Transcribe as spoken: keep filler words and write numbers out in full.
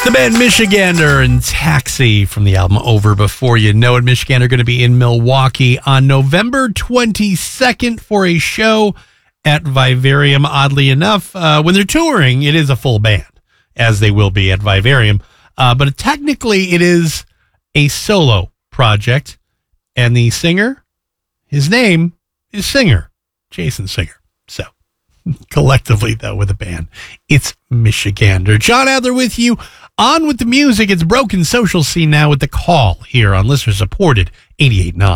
The band Michigander and Taxi from the album Over Before You Know It. Michigander are going to be in Milwaukee on November twenty-second for a show at Vivarium. Oddly enough, uh, when they're touring, it is a full band, as they will be at Vivarium. Uh, but technically, it is a solo project. And the singer, his name is Singer, Jason Singer. So, collectively, though, with a band, it's Michigander. John Adler with you. On with the music. It's Broken Social Scene now with The Call here on listener-supported eighty-eight point nine.